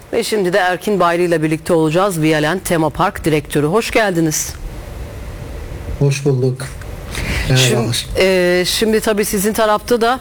Ve şimdi de Erkin Bayri ile birlikte olacağız. Violent Tema Park Direktörü. Hoş geldiniz. Hoş bulduk. Şimdi tabii sizin tarafta da